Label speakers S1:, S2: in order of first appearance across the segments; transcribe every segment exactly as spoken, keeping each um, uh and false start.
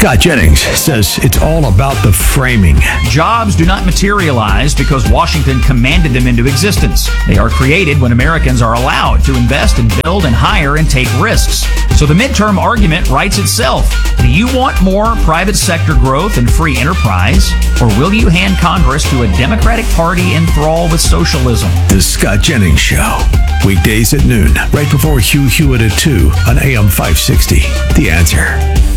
S1: Scott Jennings says it's all about the framing.
S2: Jobs do not materialize because Washington commanded them into existence. They are created when Americans are allowed to invest and build and hire and take risks. So the midterm argument writes itself. Do you want more private sector growth and free enterprise, or will you hand Congress to a Democratic Party enthralled with socialism?
S1: The Scott Jennings Show. Weekdays at noon, right before Hugh Hewitt at two on A M five sixty. The Answer.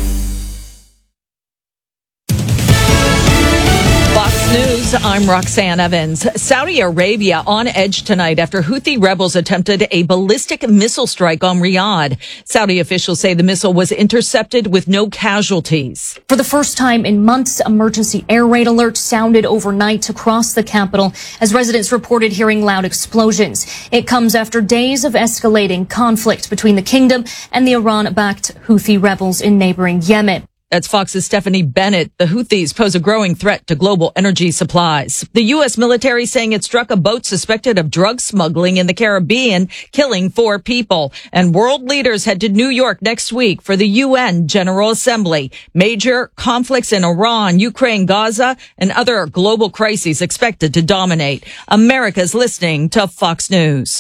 S3: News, I'm Roxanne Evans. Saudi Arabia on edge tonight after Houthi rebels attempted a ballistic missile strike on Riyadh. Saudi officials say the missile was intercepted with no casualties.
S4: For the first time in months, emergency air raid alerts sounded overnight across the capital as residents reported hearing loud explosions. It comes after days of escalating conflict between the kingdom and the Iran-backed Houthi rebels in neighboring Yemen.
S3: That's Fox's Stephanie Bennett. The Houthis pose a growing threat to global energy supplies. The U S military saying it struck a boat suspected of drug smuggling in the Caribbean, killing four people. And world leaders head to New York next week for the U N General Assembly. Major conflicts in Iran, Ukraine, Gaza, and other global crises expected to dominate. America's listening to Fox News.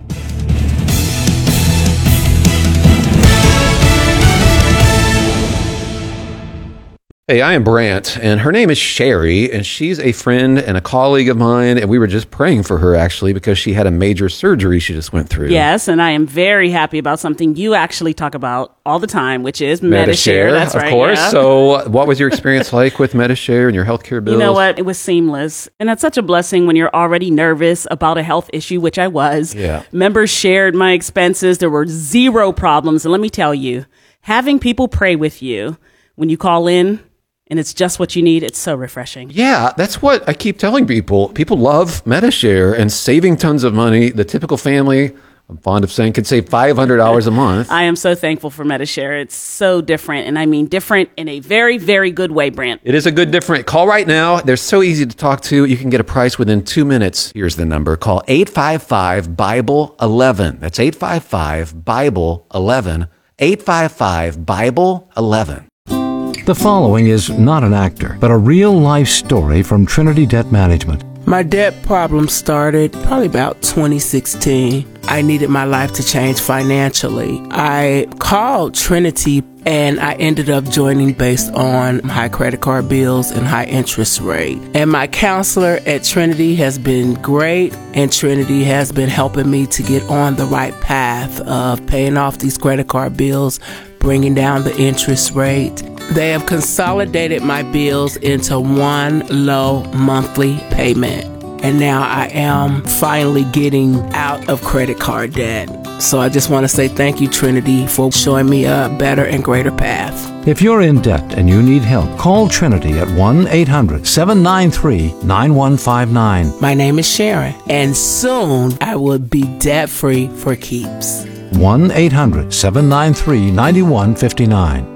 S5: Hey, I am Brant, and her name is Sherry, and she's a friend and a colleague of mine, and we were just praying for her, actually, because she had a major surgery she just went through.
S6: Yes, and I am very happy about something you actually talk about all the time, which is Medi-Share. That's
S5: of
S6: right,
S5: course.
S6: yeah.
S5: So what was your experience like with Medi-Share and your healthcare bills?
S6: You know what? It was seamless, and that's such a blessing when you're already nervous about a health issue, which I was.
S5: Yeah.
S6: Members shared my expenses. There were zero problems, and let me tell you, having people pray with you when you call in, and it's just what you need. It's so refreshing.
S5: Yeah, that's what I keep telling people. People love Medi-Share and saving tons of money. The typical family, I'm fond of saying, could save five hundred dollars a month.
S6: I am so thankful for Medi-Share. It's so different, and I mean different in a very, very good way, Brant.
S5: It is a good different. Call right now. They're so easy to talk to. You can get a price within two minutes. Here's the number. Call eight five five, Bible eleven. That's eight five five, Bible eleven. eight five five, Bible eleven.
S7: The following is not an actor, but a real-life story from Trinity Debt Management.
S8: My debt problem started probably about twenty sixteen. I needed my life to change financially. I called Trinity and I ended up joining based on high credit card bills and high interest rate. And my counselor at Trinity has been great, and Trinity has been helping me to get on the right path of paying off these credit card bills, bringing down the interest rate. They have consolidated my bills into one low monthly payment. And now I am finally getting out of credit card debt. So I just want to say thank you, Trinity, for showing me a better and greater path.
S7: If you're in debt and you need help, call Trinity at one eight hundred, seven nine three, nine one five nine.
S8: My name is Sharon, and soon I will be debt-free for keeps.
S7: one eight hundred, seven nine three, nine one five nine.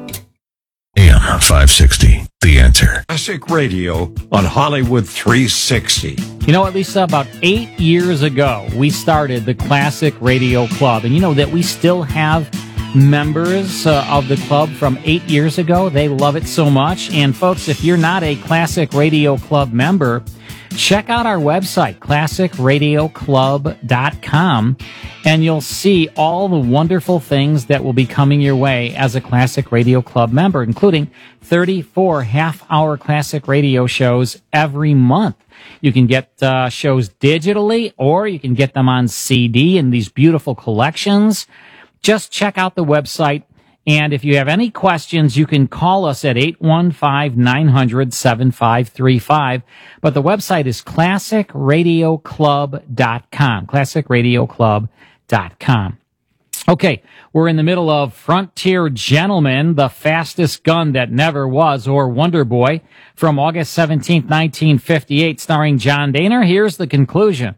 S1: A M five sixty, The Answer. Classic Radio on Hollywood three sixty.
S9: You know what, Lisa? About eight years ago, we started the Classic Radio Club. And you know that we still have members uh, of the club from eight years ago. They love it so much. And folks, if you're not a Classic Radio Club member, check out our website, classic radio club dot com, and you'll see all the wonderful things that will be coming your way as a Classic Radio Club member, including thirty-four half-hour classic radio shows every month. You can get uh, shows digitally, or you can get them on C D in these beautiful collections. Just check out the website. And if you have any questions, you can call us at eight one five, nine hundred, seven five three five. But the website is classic radio club dot com, classic radio club dot com. Okay, we're in the middle of Frontier Gentleman, the fastest gun that never was, or Wonder Boy, from August seventeenth, nineteen fifty-eight, starring John Dehner. Here's the conclusion.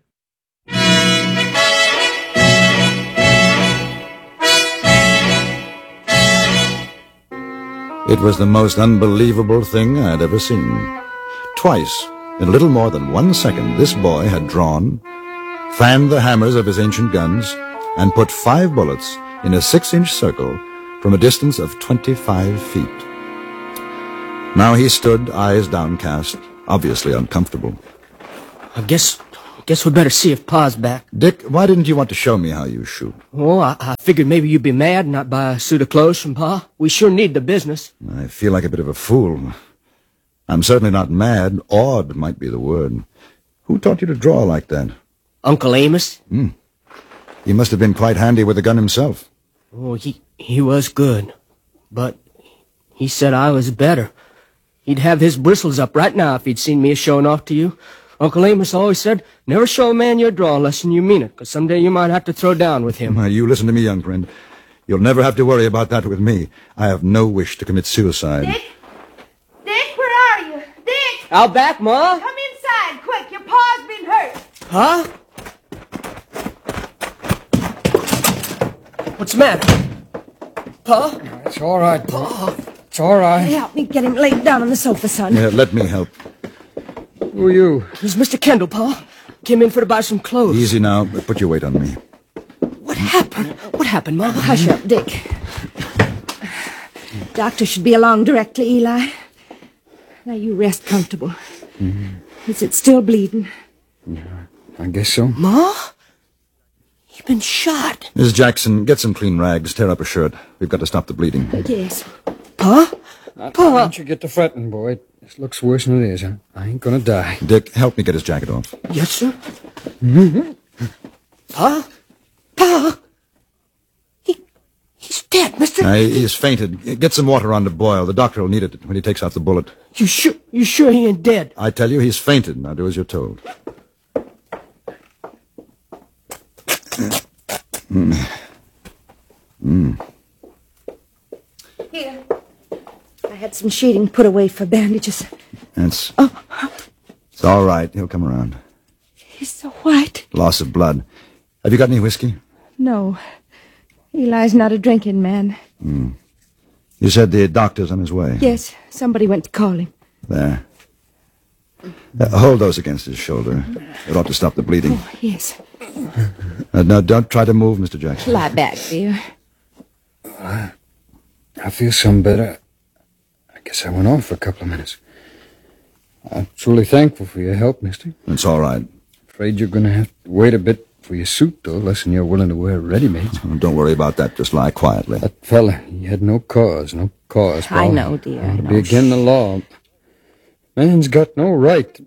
S10: It was the most unbelievable thing I had ever seen. Twice, in a little more than one second, this boy had drawn, fanned the hammers of his ancient guns, and put five bullets in a six-inch circle from a distance of twenty-five feet. Now he stood, eyes downcast, obviously uncomfortable.
S11: I guess, I guess we better see if Pa's back.
S10: Dick, why didn't you want to show me how you shoot?
S11: Oh, I, I figured maybe you'd be mad not buy a suit of clothes from Pa. We sure need the business.
S10: I feel like a bit of a fool. I'm certainly not mad. Awed might be the word. Who taught you to draw like that?
S11: Uncle Amos.
S10: Hmm. He must have been quite handy with a gun himself.
S11: Oh, he, he was good. But he said I was better. He'd have his bristles up right now if he'd seen me showing off to you. Uncle Amos always said, never show a man your draw unless you mean it, because someday you might have to throw down with him.
S10: Now, you listen to me, young friend. You'll never have to worry about that with me. I have no wish to commit suicide.
S12: Dick? Dick, where are you? Dick!
S11: Out back, Ma.
S12: Come inside, quick. Your pa's been hurt.
S11: Huh? What's the matter? Pa?
S13: It's all right, Pa. It's all right.
S12: Help me get him laid down on the sofa, son.
S10: Yeah, let me help.
S13: Who are you?
S11: It's Mister Kendall, Pa. Came in for to buy some clothes.
S10: Easy now. Put your weight on me.
S11: What happened? What happened, Ma?
S12: Hush up, Dick. Doctor should be along directly, Eli. Now you rest comfortable. Mm-hmm. Is it still bleeding?
S13: Yeah, I guess so.
S11: Ma? You've been shot.
S10: Miss Jackson, get some clean rags. Tear up a shirt. We've got to stop the bleeding.
S12: Yes.
S11: Pa?
S13: Now,
S11: Pa?
S13: Don't you get to fretting, boy. This looks worse than it is. I, I ain't gonna die.
S10: Dick, help me get his jacket off.
S11: Yes, sir. Mm-hmm. Pa? Pa? He, he's dead, mister.
S10: Uh, he's fainted. Get some water on to boil. The doctor will need it when he takes out the bullet.
S11: You sure, you sure he ain't dead?
S10: I tell you, he's fainted. Now do as you're told. Mm. Mm.
S12: Here. I had some sheeting put away for bandages.
S10: That's...
S12: Oh.
S10: It's all right. He'll come around.
S12: He's so white.
S10: Loss of blood. Have you got any whiskey?
S12: No. Eli's not a drinking man.
S10: Mm. You said the doctor's on his way.
S12: Yes. Somebody went to call him.
S10: There. Uh, hold those against his shoulder. It ought to stop the bleeding.
S12: Oh, yes.
S10: Uh, now, don't try to move, Mister Jackson.
S12: Lie back, dear.
S13: I, I feel some better. I guess I went off for a couple of minutes. I'm truly thankful for your help, mister.
S10: It's all right.
S13: Afraid you're going to have to wait a bit for your suit, though, less than you're willing to wear ready-made.
S10: Oh, don't worry about that. Just lie quietly.
S13: That fella, he had no cause, no cause.
S12: I know, dear.
S13: To be against the law. Man's got no right.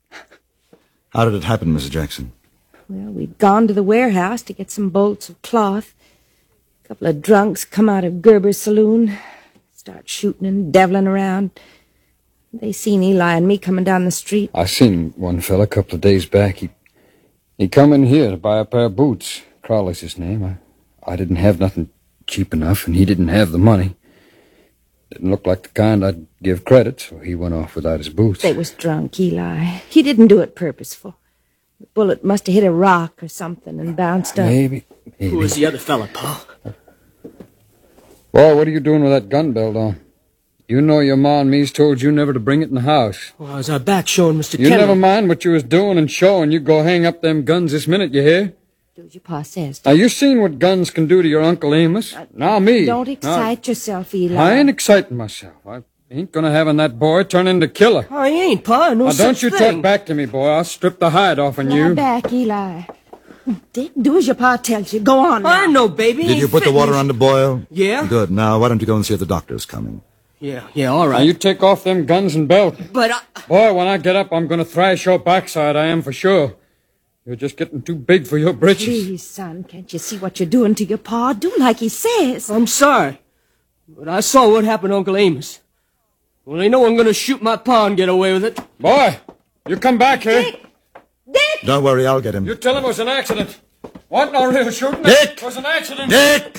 S10: How did it happen, Missus Jackson?
S12: Well, we'd gone to the warehouse to get some bolts of cloth. A couple of drunks come out of Gerber's saloon, start shooting and deviling around. They seen Eli and me coming down the street.
S13: I seen one fella a couple of days back. He he come in here to buy a pair of boots. Crowley's his name. I, I didn't have nothing cheap enough, and he didn't have the money. Didn't look like the kind I'd give credit, so he went off without his boots.
S12: They was drunk, Eli. He didn't do it purposeful. The bullet must have hit a rock or something and bounced up.
S13: Maybe. maybe.
S11: Who was the other fella, Pa?
S13: Boy, what are you doing with that gun belt on? You know your ma and me's told you never to bring it in the house.
S11: Well, I was out back showing Mister
S13: You
S11: Kendall.
S13: never mind what you was doing and showing. You go hang up them guns this minute, you hear?
S12: Do as your pa says.
S13: Now, you seen what guns can do to your Uncle Amos. Uh, now, me.
S12: Don't excite now, yourself, Eli.
S13: I ain't exciting myself. I ain't gonna having that boy turn into killer.
S11: I ain't, Pa. No
S13: now,
S11: such
S13: don't you
S11: thing.
S13: talk back to me, boy. I'll strip the hide off on
S12: Lie
S13: you.
S12: back, Eli. Dick, do as your pa tells you. Go on now.
S11: I know, baby.
S10: Did you put the water on to boil?
S11: Yeah.
S10: Good. Now, why don't you go and see if the doctor's coming?
S11: Yeah, yeah, all right.
S13: Now, you take off them guns and belt.
S11: But I...
S13: Boy, when I get up, I'm gonna thrash your backside, I am for sure. You're just getting too big for your britches.
S12: Please, son, can't you see what you're doing to your pa? Do like he says.
S11: I'm sorry, but I saw what happened to Uncle Amos. Well, ain't no one gonna shoot my pa and get away with it.
S13: Boy, you come back here.
S12: Dick! Dick!
S10: Don't worry, I'll get him.
S13: You tell him it was an accident. What, no real shooting?
S10: Dick!
S13: It was an accident.
S10: Dick!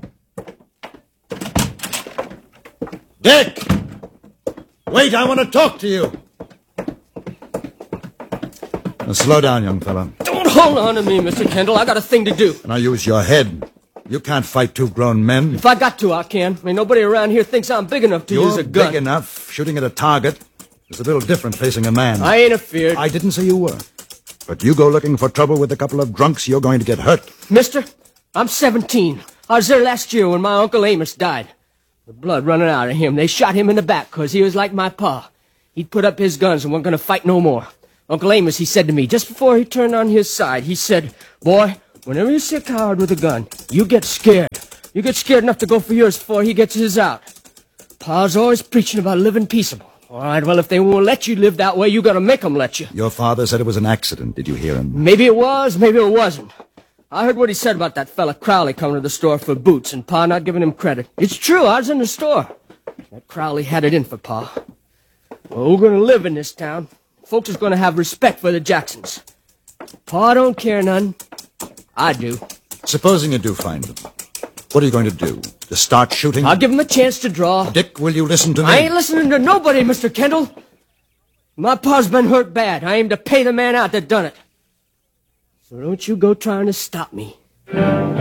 S10: Dick! Wait, I want to talk to you. Now, slow down, young fella.
S11: Don't hold on to me, Mister Kendall. I got a thing to do.
S10: Now use your head. You can't fight two grown men.
S11: If I got to, I can. I mean, nobody around here thinks I'm big enough to
S10: You're
S11: use a gun.
S10: big enough. Shooting at a target is a little different facing a man.
S11: I ain't afeard.
S10: I didn't say you were. But you go looking for trouble with a couple of drunks, you're going to get hurt.
S11: Mister, I'm seventeen. I was there last year when my Uncle Amos died. The blood running out of him. They shot him in the back because he was like my pa. He'd put up his guns and wasn't going to fight no more. Uncle Amos, he said to me, just before he turned on his side, he said, boy, whenever you see a coward with a gun, you get scared. You get scared enough to go for yours before he gets his out. Pa's always preaching about living peaceable. All right, well, if they won't let you live that way, you got to make them let you.
S10: Your father said it was an accident. Did you hear him?
S11: Maybe it was, maybe it wasn't. I heard what he said about that fella Crowley coming to the store for boots and Pa not giving him credit. It's true, I was in the store. That Crowley had it in for Pa. Well, we're going to live in this town. Folks is going to have respect for the Jacksons. Pa don't care none. I do.
S10: Supposing you do find them, what are you going to do? To start shooting?
S11: I'll give him a chance to draw.
S10: Dick, will you listen to me?
S11: I ain't listening to nobody, Mister Kendall. My pa's been hurt bad. I aim to pay the man out that done it. So don't you go trying to stop me.